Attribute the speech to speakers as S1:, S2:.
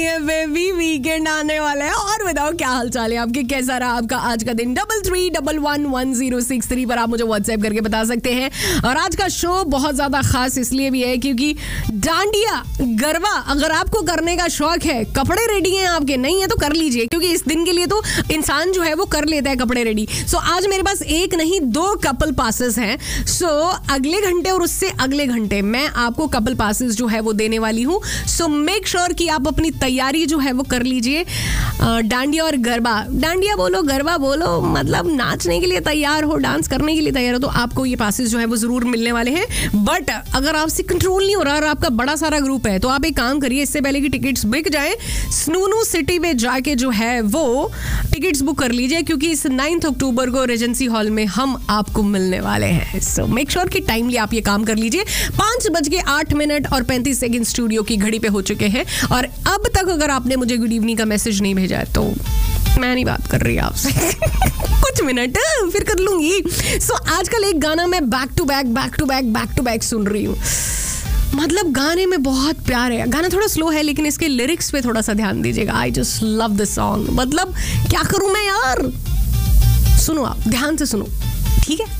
S1: Baby weekend आने वाला है और बताओ क्या हालचाल है आपके, कैसा रहा आपका आज का दिन। 33111063 पर आप मुझे व्हाट्सएप करके बता सकते हैं। और आज का शो बहुत ज्यादा खास इसलिए भी है क्योंकि डांडिया गरबा अगर आपको करने का शौक है, कपड़े रेडी हैं आपके, नहीं है तो कर लीजिए क्योंकि इस दिन के लिए तो इंसान जो है वो कर लेता है कपड़े रेडी। सो आज मेरे पास एक नहीं 2 कपल पासेस हैं। सो अगले घंटे और उससे अगले घंटे मैं आपको कपल पासेस जो है वो देने वाली हूँ। सो मेक श्योर कि आप अपनी तैयारी जो है वो कर लीजिए। डांडिया और गरबा, डांडिया बोलो गरबा बोलो, मतलब नाचने के लिए तैयार हो, डांस करने के लिए तैयार हो तो आपको ये पासेस जो है वो जरूर मिलने वाले हैं। बट अगर आपसे कंट्रोल नहीं हो रहा और आपका बड़ा सारा ग्रुप है तो आप एक काम करिए, इससे पहले कि टिकट्स बिक जाए, स्नूनू सिटी में जाके जो है वो टिकट्स बुक कर लीजिए क्योंकि इस 9 अक्टूबर को रेजेंसी हॉल में हम आपको मिलने वाले हैं। सो मेक श्योर कि टाइमली आप ये काम कर लीजिए। 5:08 स्टूडियो की घड़ी पे हो चुके हैं और अब तक अगर आपने मुझे गुड इवनिंग का मैसेज नहीं भेजा है तो मैं नहीं बात कर रही आपसे कुछ मिनट फिर कर लूंगी। सो आजकल एक गाना मैं बैक टू बैक सुन रही हूँ। मतलब गाने में बहुत प्यार है, गाना थोड़ा स्लो है लेकिन इसके लिरिक्स पे थोड़ा सा ध्यान दीजिएगा। I just love this song. मतलब क्या करूं मैं यार, सुनो आप ध्यान से सुनो, ठीक है।